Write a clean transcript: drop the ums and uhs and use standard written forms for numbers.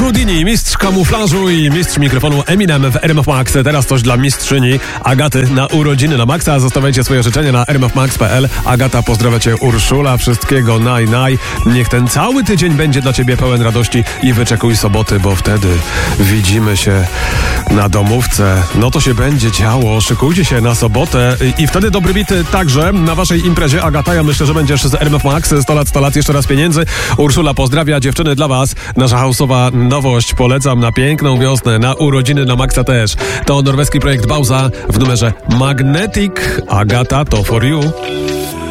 Houdini, mistrz kamuflażu i mistrz mikrofonu Eminem w RMF Max. Teraz coś dla mistrzyni Agaty na urodziny na Maxa. Zostawiajcie swoje życzenia na rmfmax.pl. Agata, pozdrawia cię Urszula. Wszystkiego naj. Niech ten cały tydzień będzie dla ciebie pełen radości i wyczekuj soboty, bo wtedy widzimy się na domówce. No to się będzie działo. Szykujcie się na sobotę i wtedy dobry bit także na waszej imprezie. Agata, ja myślę, że będziesz z RMF Max. 100 lat, jeszcze raz pieniędzy. Urszula pozdrawia, dziewczyny, dla was. Nasza house'owa nowość. Polecam na piękną wiosnę, na urodziny na Maxa też. To norweski projekt Bauza w numerze Magnetic. Agata, to for you.